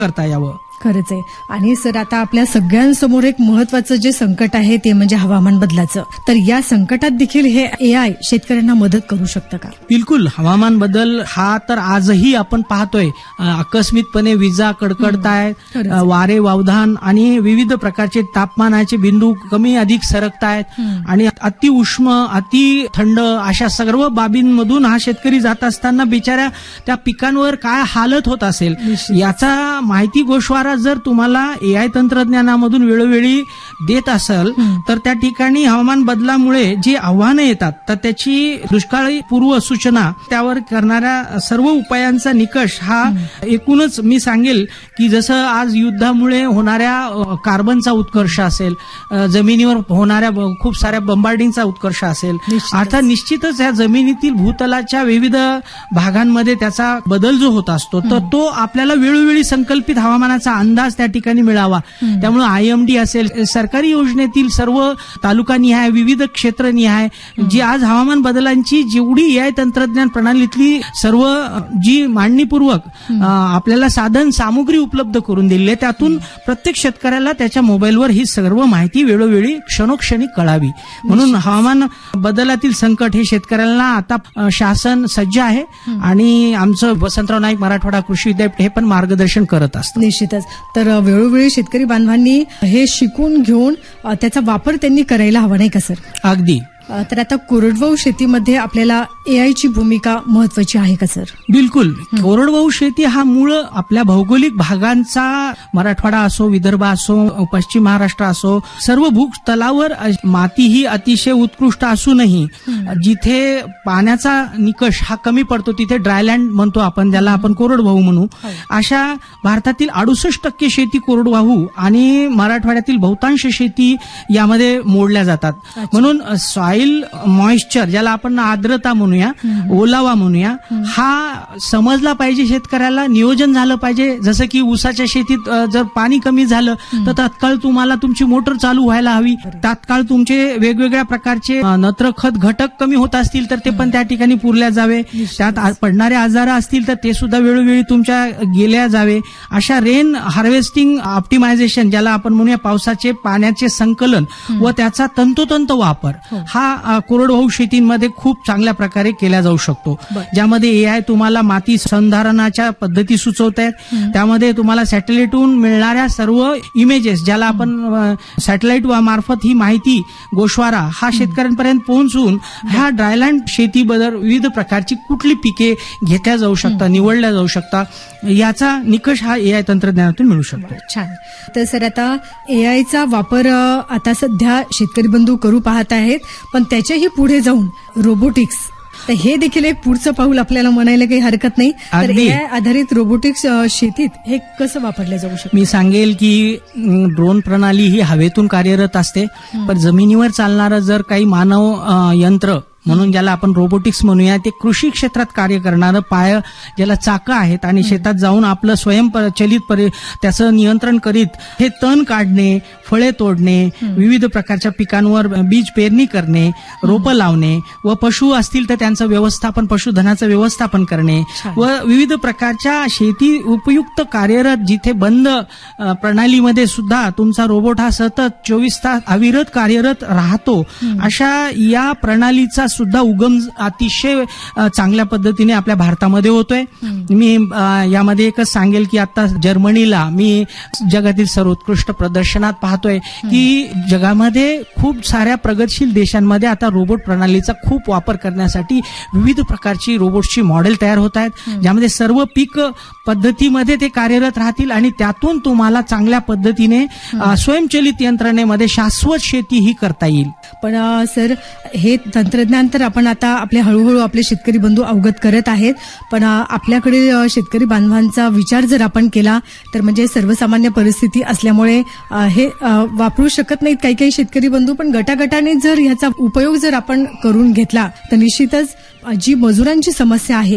करता यावं. खरंच आहे. आणि सर, आता आपल्या सगळ्यांसमोर एक महत्वाचं जे संकट आहे ते म्हणजे हवामान बदलाचं. तर या संकटात देखील हे AI शेतकऱ्यांना मदत करू शकतं का? बिलकुल. हवामान बदल हा तर आजही आपण पाहतोय. आकस्मितपणे विजा कडकडतायत, वारे वावधान आणि विविध प्रकारचे तापमानाचे बिंदू कमी अधिक सरकतायत आणि अति उष्ण, अति थंड अशा सर्व बाबींमधून हा शेतकरी जात असताना बिचाऱ्या त्या पिकांवर काय हालत होत असेल याचा माहिती गोषवारा जर तुम्हाला AI तंत्रज्ञानामधून वेळोवेळी देत असेल तर त्या ठिकाणी हवामान बदलामुळे जी आव्हानं येतात तर त्याची दुष्काळी पूर्व सूचना, त्यावर करणाऱ्या सर्व उपायांचा निकष हा एकूणच मी सांगेल की जसं आज युद्धामुळे होणाऱ्या कार्बनचा उत्कर्ष असेल, जमिनीवर होणाऱ्या खूप साऱ्या बंबार्डिंगचा उत्कर्ष असेल, अर्थात निश्चितच या जमिनीतील भूतलाच्या विविध भागांमध्ये त्याचा बदल जो होत असतो तर तो आपल्याला वेळोवेळी संकल्पित हवामानाचा अंदाज त्या ठिकाणी मिळावा. त्यामुळे IMD असेल, सरकारी योजनेतील सर्व तालुकानिहाय, विविध क्षेत्रनिहाय जी आज हवामान बदलांची जेवढी AI तंत्रज्ञान प्रणालीतली सर्व जी मांडणीपूर्वक आपल्याला साधन सामुग्री उपलब्ध करून दिली आहे त्यातून प्रत्येक शेतकऱ्याला त्याच्या मोबाईलवर ही सर्व माहिती वेळोवेळी क्षणोक्षणी कळावी. म्हणून हवामान बदलातील संकट हे शेतकऱ्यांना आता शासन सज्ज आहे आणि आमचं वसंतराव नाईक मराठवाडा कृषी विद्यापीठ हे पण मार्गदर्शन करत असतं. निश्चितच. तर वेळोवेळी शेतकरी बांधवांनी हे शिकून घेऊन त्याचा वापर त्यांनी करायला हवा, नाही का सर? अगदी. तर आता कोरडवाहू शेतीमध्ये आपल्याला AI ची भूमिका महत्वाची आहे का सर? बिलकुल. कोरडवाहू शेती हा मूळ आपल्या भौगोलिक भागांचा, मराठवाडा असो, विदर्भ असो, पश्चिम महाराष्ट्र असो, सर्व भूतलावर माती ही अतिशय उत्कृष्ट असूनही जिथे पाण्याचा निकष हा कमी पडतो तिथे ड्रायलँड म्हणतो आपण, ज्याला आपण कोरडवाहू म्हणू, अशा भारतातील 68% शेती कोरडवाहू आणि मराठवाड्यातील बहुतांश शेती यामध्ये मोडल्या जातात. म्हणून सॉइल मॉइश्चर, ज्याला आपण आर्द्रता म्हणूया, ओलावा म्हणूया, हा समजला पाहिजे शेतकऱ्याला, नियोजन झालं पाहिजे. जसं की ऊसाच्या शेतीत जर पाणी कमी झालं तर तात्काळ तुम्हाला तुमची मोटर चालू व्हायला हवी, तात्काळ तुमचे वेगवेगळ्या प्रकारचे नत्र खत घटक कमी होत असतील तर ते पण त्या ठिकाणी पुरल्या जावे, त्यात पडणारे आजार असतील तर ते सुद्धा वेळोवेळी तुमच्या गेल्या जावे. अशा रेन हार्वेस्टिंग ऑप्टिमायझेशन, ज्याला आपण म्हणूया पावसाचे पाण्याचे संकलन व त्याचा तंतोतंत वापर, हा कोरडवाहू शेतीमध्ये खूप चांगल्या प्रकारे केला जाऊ शकतो. ज्यामध्ये AI तुम्हाला माती संधारणाच्या पद्धती सुचवत आहेत, त्यामध्ये तुम्हाला सॅटेलाइटहून मिळणाऱ्या सर्व इमेजेस, ज्याला आपण सॅटेलाइट मार्फत ही माहिती गोषवारा हा शेतकऱ्यांपर्यंत पोहोचून ह्या ड्रायलँड शेतीबद्दल विविध प्रकारची कुठली पिके घेतल्या जाऊ शकतात, निवडल्या जाऊ शकतात, याचा निकष हा AI तंत्रज्ञानातून मिळू शकतो. छान. तर सर, आता AI चा वापर आता सध्या शेतकरी बंधू करू पाहत आहेत, पण त्याच्याही पुढे जाऊन रोबोटिक्स, तर हे देखील एक पुढचं पाऊल आपल्याला म्हणायला काही हरकत नाही. तर AI आधारित रोबोटिक्स शेतीत हे कसं वापरलं जाऊ शकतं? मी सांगेल की ड्रोन प्रणाली ही हवेतून कार्यरत असते, पण जमिनीवर चालणारं जर काही मानव यंत्र म्हणून ज्याला आपण रोबोटिक्स म्हणूया, ते कृषी क्षेत्रात कार्य करणारं पाय, ज्याला चाकं आहेत आणि शेतात जाऊन आपलं स्वयंचलित त्याचं नियंत्रण करीत हे तण काढणे, फळे तोडणे, विविध प्रकारच्या पिकांवर बीज पेरणी करणे, रोपं लावणे व पशु असतील तर त्यांचं व्यवस्थापन, पशुधनाचं व्यवस्थापन करणे व विविध प्रकारच्या शेती उपयुक्त कार्यरत, जिथे बंद प्रणालीमध्ये सुद्धा तुमचा रोबोट हा सतत 24 तास अविरत कार्यरत राहतो, अशा या प्रणालीचा सुद्धा उगम अतिशय चांगल्या पद्धतीने आपल्या भारतामध्ये होतोय. मी यामध्ये एकच सांगेल की आता जर्मनीला मी जगातील सर्वोत्कृष्ट प्रदर्शनात पाहतोय की जगामध्ये खूप साऱ्या प्रगतशील देशांमध्ये आता रोबोट प्रणालीचा खूप वापर करण्यासाठी विविध प्रकारची रोबोटची मॉडेल तयार होत आहेत, ज्यामध्ये सर्व पीक पद्धतीमध्ये ते कार्यरत राहतील आणि त्यातून तुम्हाला चांगल्या पद्धतीने स्वयंचलित यंत्रणेमध्ये शाश्वत शेती ही करता येईल. पण सर, हे तंत्रज्ञान तर आपण आता आपले हळूहळू आपले शेतकरी बंधू अवगत करत आहेत, पण आपल्याकडे शेतकरी बांधवांचा विचार जर आपण केला तर म्हणजे सर्वसामान्य परिस्थिती असल्यामुळे हे वापरू शकत नाहीत काही काही शेतकरी बंधू, पण गटागटाने जर ह्याचा उपयोग जर आपण करून घेतला तर निश्चितच जी मजुरांची समस्या आहे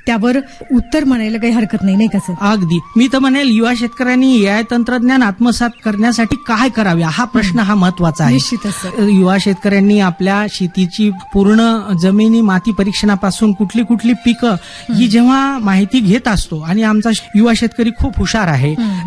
त्यावर उत्तर म्हणायला काही हरकत नाही का सर? अगदी. मी तर म्हणेल युवा शेतकऱ्यांनी एआय तंत्रज्ञान आत्मसात करण्यासाठी काय करावे हा प्रश्न हा महत्वाचा आहे. निश्चितच सर. युवा शेतकऱ्यांनी आपल्या शेतीची पूर्ण जमिनी माती परीक्षणापासून कुठली कुठली पिकं ही जेव्हा माहिती घेत असतो, आणि आमचा युवा शेतकरी खूप हुशार आहे,